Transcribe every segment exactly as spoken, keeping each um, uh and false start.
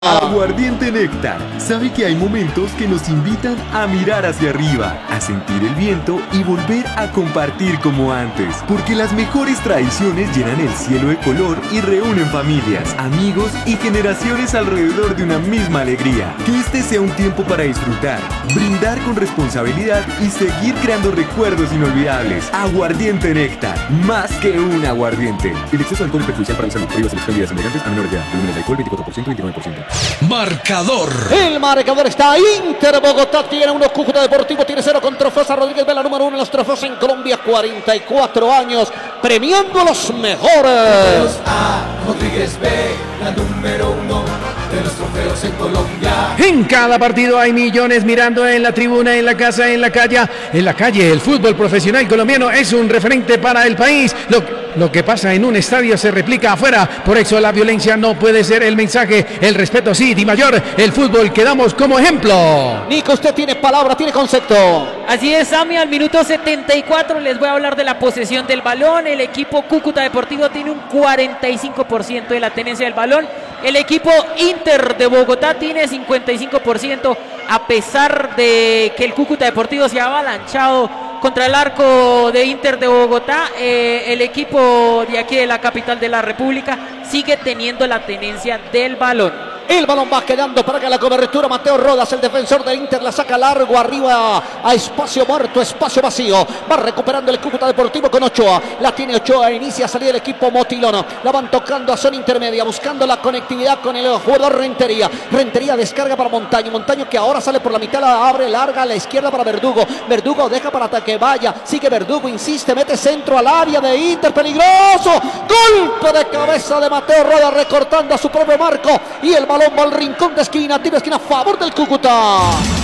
Aguardiente Néctar sabe que hay momentos que nos invitan a mirar hacia arriba, a sentir el viento y volver a compartir como antes. Porque las mejores tradiciones llenan el cielo de color y reúnen familias, amigos y generaciones alrededor de una misma alegría. Que este sea un tiempo para disfrutar, brindar con responsabilidad y seguir creando recuerdos inolvidables. Aguardiente Néctar, más que un aguardiente. El exceso de alcohol es perjudicial para la salud. Prohíbas las bebidas embriagantes a menores de edad. Volúmenes de alcohol veinticuatro por ciento y veintinueve por ciento. Marcador. El marcador está Inter Bogotá tiene uno, Cúcuta Deportivo tiene cero con trofeos a Rodríguez Vela, número uno en los trofeos en Colombia, cuarenta y cuatro años, premiando a los mejores. A Rodríguez Vela, número uno de los trofeos en Colombia. En cada partido hay millones mirando en la tribuna, en la casa, en la calle. En la calle, el fútbol profesional colombiano es un referente para el país. Lo, lo que pasa en un estadio se replica afuera. Por eso la violencia no puede ser el mensaje. El respeto sí, Di Mayor. El fútbol que damos como ejemplo. Nico, usted tiene palabra, tiene concepto. Así es, Sammy, al minuto setenta y cuatro les voy a hablar de la posesión del balón. El equipo Cúcuta Deportivo tiene un cuarenta y cinco por ciento de la tenencia del balón. El equipo Inter de Bogotá tiene cincuenta y cinco por ciento, a pesar de que el Cúcuta Deportivo se ha avalanchado contra el arco de Inter de Bogotá. Eh, el equipo de aquí de la capital de la República sigue teniendo la tenencia del balón. El balón va quedando para que la cobertura. Mateo Rodas, el defensor del Inter, la saca largo arriba a espacio muerto, espacio vacío. Va recuperando el Cúcuta Deportivo con Ochoa. La tiene Ochoa, inicia a salir el equipo Motilón. La van tocando a zona intermedia, buscando la conectividad con el jugador Rentería. Rentería descarga para Montaño. Montaño que ahora sale por la mitad, la abre larga a la izquierda para Verdugo. Verdugo deja para que vaya. Sigue Verdugo, insiste, mete centro al área de Inter, peligroso. Golpe de cabeza de Mateo Rodas, recortando a su propio marco. Y el balón va al rincón de esquina, tiro de esquina a favor del Cúcuta.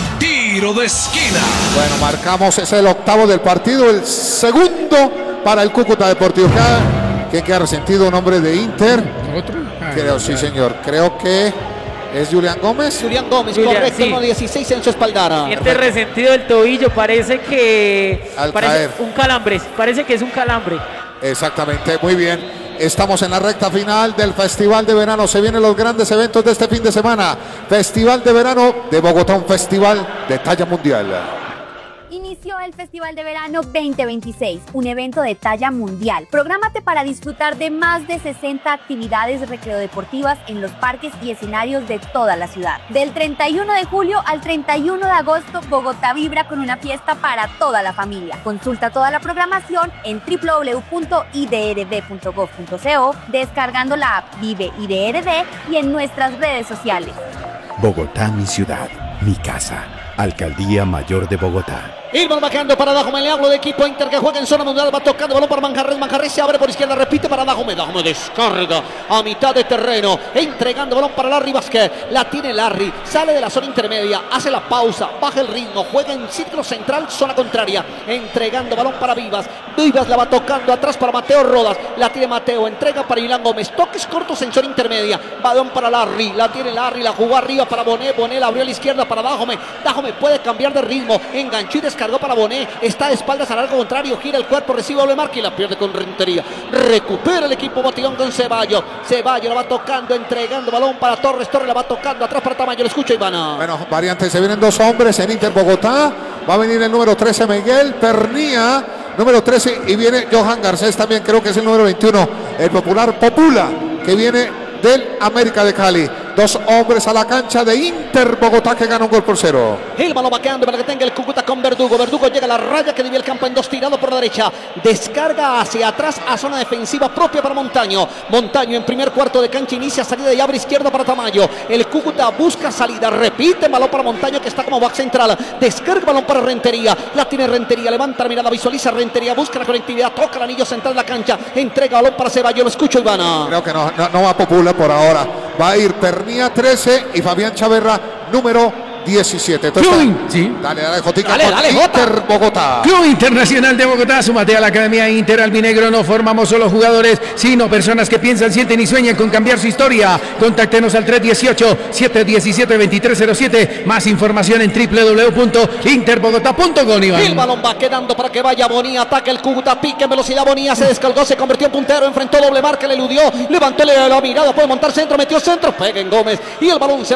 Tiro de esquina. Bueno, marcamos, es el octavo del partido, el segundo para el Cúcuta Deportivo. Que, que ha resentido un hombre de Inter. ¿Otro? Ah, Creo, sí, señor. Creo que es Julián Gómez. Julián Gómez, Julián, correcto, sí. uno dieciséis en su espaldara. Siente resentido el tobillo, parece que Al parece caer. un calambre, parece que es un calambre. Exactamente, muy bien. Estamos en la recta final del Festival de Verano. Se vienen los grandes eventos de este fin de semana. Festival de Verano de Bogotá, un festival de talla mundial. Inició el Festival de Verano veinte veintiséis, un evento de talla mundial. Prográmate para disfrutar de más de sesenta actividades recreodeportivas en los parques y escenarios de toda la ciudad. Del treinta y uno de julio al treinta y uno de agosto, Bogotá vibra con una fiesta para toda la familia. Consulta toda la programación en w w w punto i d r d punto gov punto co, descargando la app Vive I D R D y en nuestras redes sociales. Bogotá, mi ciudad, mi casa. Alcaldía Mayor de Bogotá. El balón va quedando para Dajome, le hablo de equipo Inter que juega en zona mundial, va tocando balón para Manjarres, Manjarres se abre por izquierda, repite para Dajome, Dajome descarga a mitad de terreno, entregando balón para Larry Vázquez, la tiene Larry, sale de la zona intermedia, hace la pausa, baja el ritmo, juega en círculo central, zona contraria, entregando balón para Vivas, Vivas la va tocando atrás para Mateo Rodas, la tiene Mateo, entrega para Julián Gómez, toques cortos en zona intermedia, balón para Larry, la tiene Larry, la jugó arriba para Bonet, Bonet la abrió a la izquierda para Dajome, Dajome puede cambiar de ritmo, enganchó y descargó para Bonet, está de espaldas al arco contrario, gira el cuerpo, recibe doble marca y la pierde con Rentería. Recupera el equipo Motilón con Ceballos. Ceballos la va tocando, entregando balón para Torres, Torres la va tocando atrás para Tamayo, lo escucha Ivana. Bueno, variantes, se vienen dos hombres en Inter Bogotá. Va a venir el número trece Miguel Pernía, número trece, y viene Johan Garcés también, creo que es el número veintiuno, el popular Popula, que viene del América de Cali. Dos hombres a la cancha de Inter Bogotá que gana un gol por cero. El balón va quedando para que tenga el Cúcuta con Verdugo. Verdugo llega a la raya que divide el campo en dos, tirado por la derecha. Descarga hacia atrás a zona defensiva propia para Montaño. Montaño en primer cuarto de cancha inicia salida y abre izquierda para Tamayo. El Cúcuta busca salida, repite balón para Montaño que está como back central. Descarga balón para Rentería. La tiene Rentería, levanta la mirada, visualiza Rentería, busca la conectividad, toca el anillo central de la cancha. Entrega balón para Ceballos, lo escucho Ivana. Creo que no, no, no va a Popula por ahora. Va a ir Pernía trece y Fabián Chaverra número diecisiete. Club, Entonces, sí. Dale, dale, Jotica. Dale, con dale, Inter Jota. Bogotá. Club Internacional de Bogotá, súmate a la Academia Inter Albinegro. No formamos solo jugadores, sino personas que piensan, sienten y sueñan con cambiar su historia. Contáctenos al tres dieciocho, siete diecisiete, veintitrés cero siete. Más información en doble u doble u doble u punto interbogotá punto com. El balón va quedando para que vaya Bonilla. Ataca el Cúcuta, pique en velocidad. Bonilla se descargó, se convirtió en puntero. Enfrentó doble marca, le eludió. Levantó la mirada, puede montar centro, metió centro. Pega en Gómez y el balón se